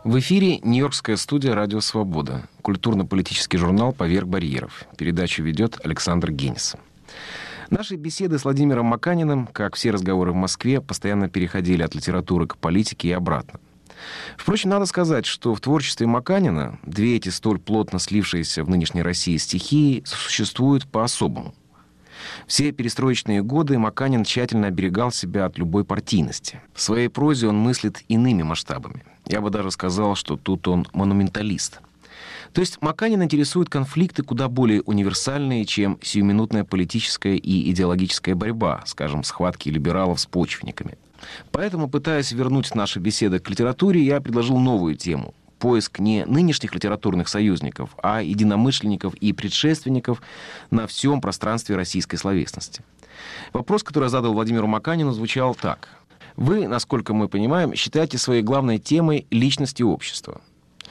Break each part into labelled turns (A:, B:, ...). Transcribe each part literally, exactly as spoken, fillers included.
A: В эфире Нью-Йоркская студия «Радио Свобода», культурно-политический журнал «Поверх барьеров». Передачу ведет Александр Генис. Наши беседы с Владимиром Маканиным, как все разговоры в Москве, постоянно переходили от литературы к политике и обратно. Впрочем, надо сказать, что в творчестве Маканина две эти столь плотно слившиеся в нынешней России стихии существуют по-особому. Все перестроечные годы Маканин тщательно оберегал себя от любой партийности. В своей прозе он мыслит иными масштабами. Я бы даже сказал, что тут он монументалист. То есть Маканин интересует конфликты куда более универсальные, чем сиюминутная политическая и идеологическая борьба, скажем, схватки либералов с почвенниками. Поэтому, пытаясь вернуть наши беседы к литературе, я предложил новую тему – поиск не нынешних литературных союзников, а единомышленников и предшественников на всем пространстве российской словесности. Вопрос, который я задал Владимиру Маканину, звучал так. Вы, насколько мы понимаем, считаете своей главной темой личность и общество.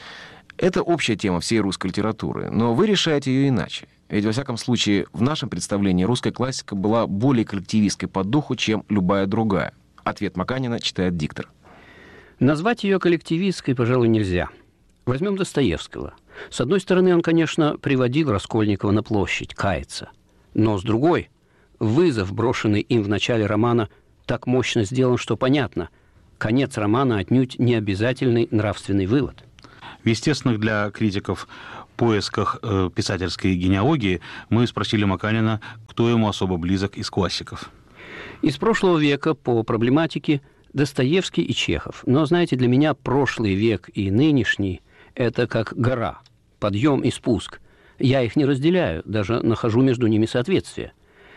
A: Это общая тема всей русской литературы, но вы решаете ее иначе. Ведь, во всяком случае, в нашем представлении русская классика была более коллективистской по духу, чем любая другая. Ответ Маканина читает диктор.
B: Назвать ее коллективистской, пожалуй, нельзя. Возьмем Достоевского. С одной стороны, он, конечно, приводил Раскольникова на площадь, каяться. Но с другой, вызов, брошенный им в начале романа, так мощно сделан, что понятно. Конец романа отнюдь не обязательный нравственный вывод.
C: В естественных для критиков поисках э, писательской генеалогии мы спросили Маканина, кто ему особо близок из классиков.
B: Из прошлого века по проблематике Достоевский и Чехов. Но, знаете, для меня прошлый век и нынешний – это как гора, подъем и спуск. Я их не разделяю, даже нахожу между ними соответствие.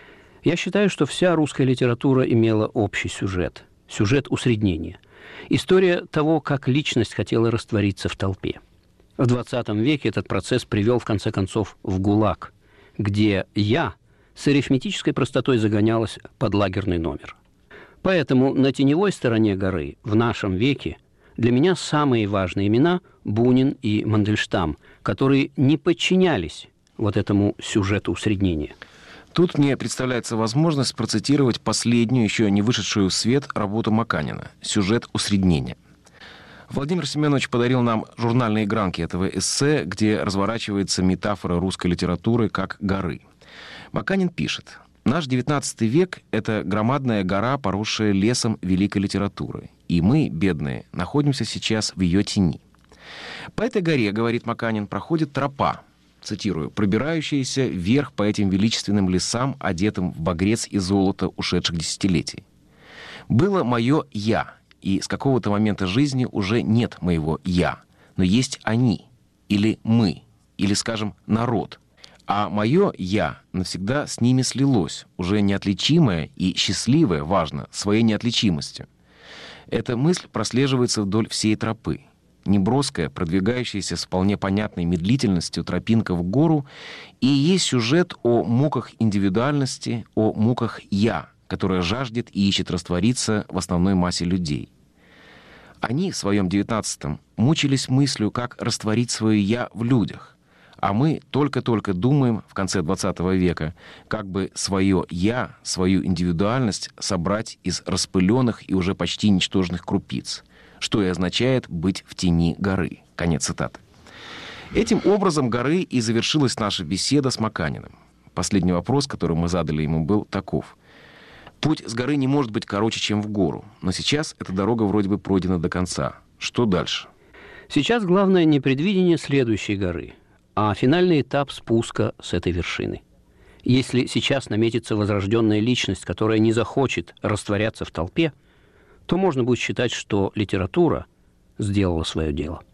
B: Я считаю, что вся русская литература имела общий сюжет, сюжет усреднения. История того, как личность хотела раствориться в толпе. В двадцатом веке этот процесс привел, в конце концов, в ГУЛАГ, где «я» с арифметической простотой загонялась под лагерный номер. Поэтому на теневой стороне горы в нашем веке для меня самые важные имена – Бунин и Мандельштам, которые не подчинялись вот этому сюжету усреднения.
A: Тут мне представляется возможность процитировать последнюю, еще не вышедшую в свет, работу Маканина «Сюжет усреднения». Владимир Семенович подарил нам журнальные гранки этого эссе, где разворачивается метафора русской литературы как горы. Маканин пишет: «Наш девятнадцатый век — это громадная гора, поросшая лесом великой литературы, и мы, бедные, находимся сейчас в ее тени. По этой горе, — говорит Маканин, — проходит тропа, цитирую, пробирающаяся вверх по этим величественным лесам, одетым в багрец и золото ушедших десятилетий. Было мое «я», и с какого-то момента жизни уже нет моего «я», но есть они, или мы, или, скажем, народ. А мое «я» навсегда с ними слилось, уже неотличимое и счастливое, важно, своей неотличимостью. Эта мысль прослеживается вдоль всей тропы. Неброская, продвигающаяся с вполне понятной медлительностью тропинка в гору, и есть сюжет о муках индивидуальности, о муках «я», которая жаждет и ищет раствориться в основной массе людей. Они в своем девятнадцатом мучились мыслью, как растворить свое «я» в людях, а мы только-только думаем в конце двадцатого века, как бы свое «я», свою индивидуальность собрать из распыленных и уже почти ничтожных крупиц, что и означает быть в тени горы. Конец цитаты. Этим образом горы и завершилась наша беседа с Маканиным. Последний вопрос, который мы задали ему, был таков. Путь с горы не может быть короче, чем в гору, но сейчас эта дорога вроде бы пройдена до конца. Что дальше?
B: Сейчас главное не предвидение следующей горы, а финальный этап спуска с этой вершины. Если сейчас наметится возрожденная личность, которая не захочет растворяться в толпе, то можно будет считать, что литература сделала свое дело.